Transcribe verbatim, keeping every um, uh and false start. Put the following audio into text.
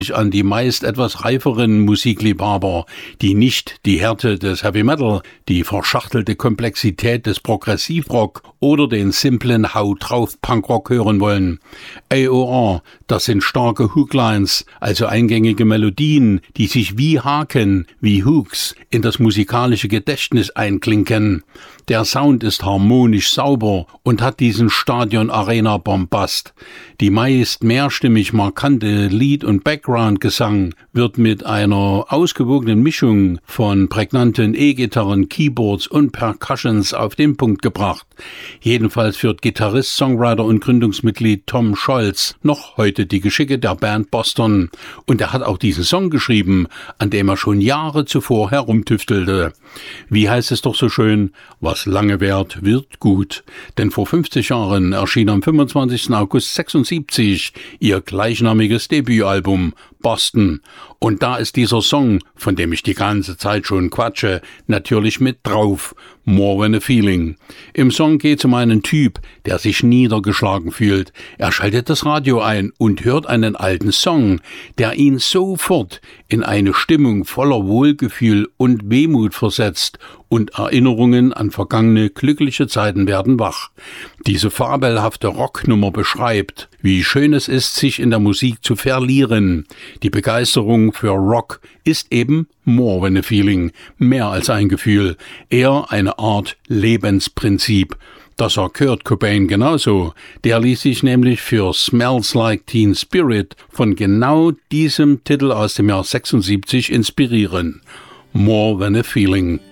an die meist etwas reiferen Musikliebhaber, die nicht die Härte des Heavy Metal, die verschachtelte Komplexität des Progressivrock oder den simplen Hau drauf Punkrock hören wollen. A O R, das sind starke Hooklines, also eingängige Melodien, die sich wie Haken, wie Hooks in das musikalische Gedächtnis einklinken. Der Sound ist harmonisch sauber und hat diesen Stadion-Arena-Bombast. Die meist mehrstimmig markante Lead- und Background-Gesang wird mit einer ausgewogenen Mischung von prägnanten E-Gitarren, Keyboards und Percussions auf den Punkt gebracht. Jedenfalls führt Gitarrist, Songwriter und Gründungsmitglied Tom Scholz noch heute die Geschicke der Band Boston. Und er hat auch diesen Song geschrieben, an dem er schon Jahre zuvor herumtüftelte. Wie heißt es doch so schön, was lange währt, wird gut. Denn vor fünfzig Jahren erschien am fünfundzwanzigsten August sechsundsiebzig ihr gleichnamiges Debütalbum Boston. Und da ist dieser Song, von dem ich die ganze Zeit schon quatsche, natürlich mit drauf. More Than a Feeling. Im Song geht es um einen Typ, der sich niedergeschlagen fühlt. Er schaltet das Radio ein und hört einen alten Song, der ihn sofort in eine Stimmung voller Wohlgefühl und Wehmut versetzt und Erinnerungen an vergangene glückliche Zeiten werden wach. Diese fabelhafte Rocknummer beschreibt, wie schön es ist, sich in der Musik zu verlieren. Die Begeisterung für Rock ist eben more than a feeling, mehr als ein Gefühl, eher eine Art Lebensprinzip. Das sah Kurt Cobain genauso. Der ließ sich nämlich für Smells Like Teen Spirit von genau diesem Titel aus dem Jahr sechsundsiebzig inspirieren. More Than a Feeling.